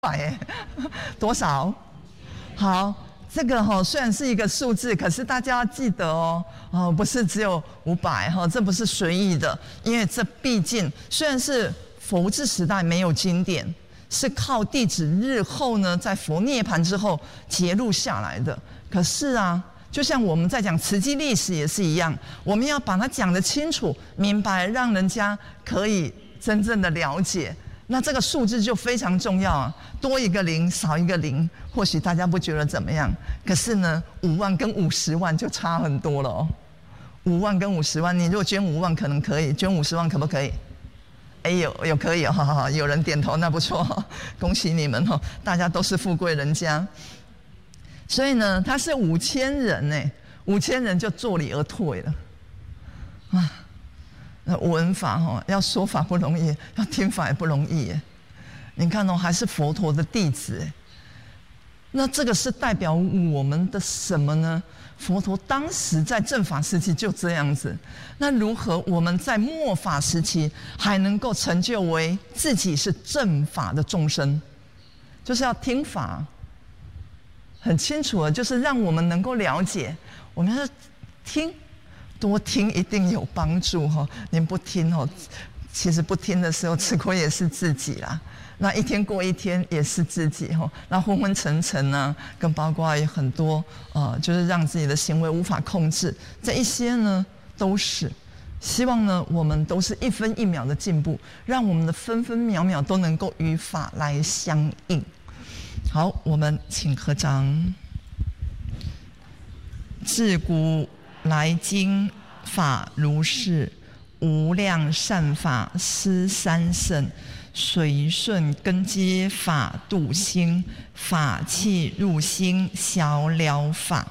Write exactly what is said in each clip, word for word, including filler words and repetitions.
百，多少？好，这个哈、哦、虽然是一个数字，可是大家要记得哦，哦不是只有五百哈，这不是随意的，因为这毕竟虽然是佛治时代没有经典，是靠弟子日后呢在佛涅槃之后揭露下来的，可是啊。就像我们在讲慈济历史也是一样，我们要把它讲得清楚明白，让人家可以真正的了解。那这个数字就非常重要啊，多一个零少一个零，或许大家不觉得怎么样，可是呢，五万跟五十万就差很多了哦。五万跟五十万，你如果捐五万可能可以，捐五十万可不可以？哎，有有可以哦，好好好，有人点头，那不错，恭喜你们哦，大家都是富贵人家。所以呢，他是五千人呢，五千人就坐礼而退了，啊，那闻法哦，要说法不容易，要听法也不容易耶。你看哦，还是佛陀的弟子哎，那这个是代表我们的什么呢？佛陀当时在正法时期就这样子，那如何我们在末法时期还能够成就为自己是正法的众生？就是要听法。很清楚的，就是让我们能够了解，我们要听，多听一定有帮助哈。您不听哦，其实不听的时候吃亏也是自己啦。那一天过一天也是自己哈。那昏昏沉沉呢，跟包括有很多呃，就是让自己的行为无法控制，这一些呢都是。希望呢，我们都是一分一秒的进步，让我们的分分秒秒都能够与法来相应。好，我们请合掌。自古来今法如是，无量善法施三圣，随顺根基法度心，法器入心消了法。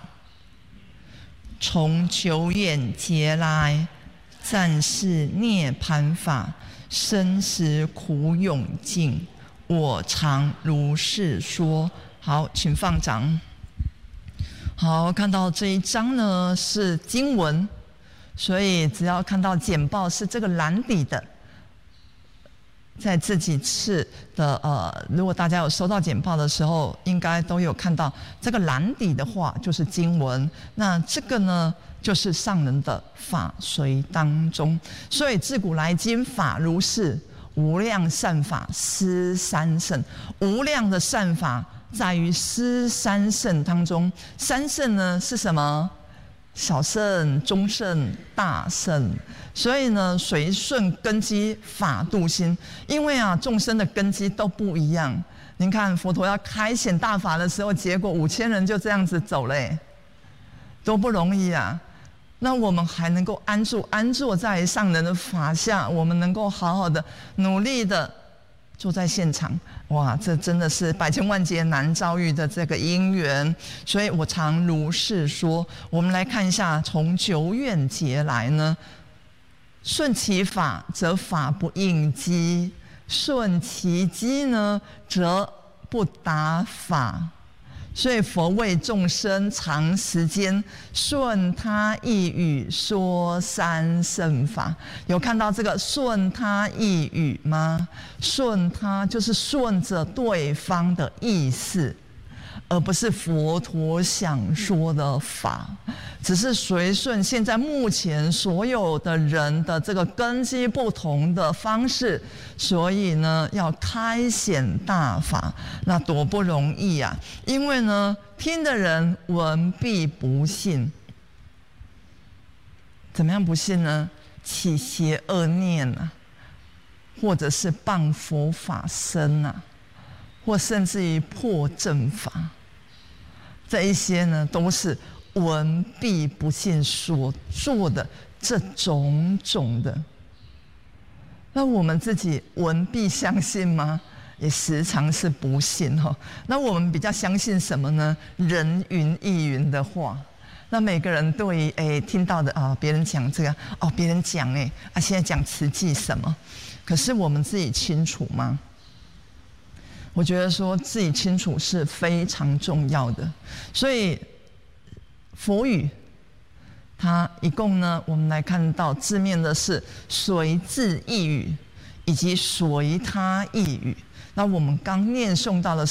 从久远劫来，暂是涅槃法，生死苦永尽。我常如是说。好，请放掌。好，看到这一章呢是经文，所以只要看到简报是这个蓝底的，在这几次的呃，如果大家有收到简报的时候，应该都有看到这个蓝底的话就是经文。那这个呢，就是上人的法随当中。所以自古来今法如是。无量善法施三圣，无量的善法在于施三圣当中。三圣呢是什么？小圣、中圣、大圣。所以呢，随顺根基法度心。因为啊，众生的根基都不一样。您看佛陀要开显大法的时候，结果五千人就这样子走了，多不容易啊！那我们还能够安住安坐在上人的法下，我们能够好好的努力的坐在现场，哇，这真的是百千万劫难遭遇的这个因缘。所以我常如是说。我们来看一下，从久远劫来呢，顺其法则法不应机，顺其机呢则不达法。所以佛为众生长时间顺他意语说三圣法。有看到这个顺他意语吗？顺他就是顺着对方的意思，而不是佛陀想说的法，只是随顺现在目前所有的人的这个根基不同的方式，所以呢要开显大法，那多不容易啊！因为呢听的人闻必不信，怎么样不信呢？起邪恶念啊，或者是谤佛法身啊，或甚至于破正法。这一些呢，都是闻必不信所做的这种种的。那我们自己闻必相信吗？也时常是不信哈。那我们比较相信什么呢？人云亦云的话。那每个人对于诶听到的啊，别人讲这个哦，别人讲诶啊，现在讲慈济什么？可是我们自己清楚吗？我觉得说自己清楚是非常重要的。所以佛语它一共呢，我们来看到字面的是随自意语以及随他意语， 那我们刚念诵到的